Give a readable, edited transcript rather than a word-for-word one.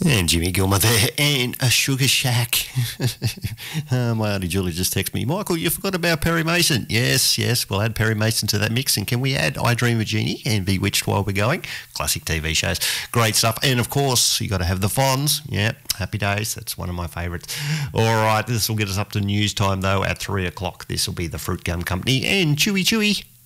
And Jimmy Gilmer there, and a Sugar Shack. My auntie Julie just texted me, Michael, you forgot about Perry Mason. Yes, we'll add Perry Mason to that mix. And can we add I Dream of Jeannie and Bewitched while we're going? Classic TV shows. Great stuff. And of course, you got to have the Fonz. Yeah, Happy Days. That's one of my favourites. All right, this will get us up to news time, though, at 3 o'clock. This will be the Fruit Gum Company and Chewy Chewy.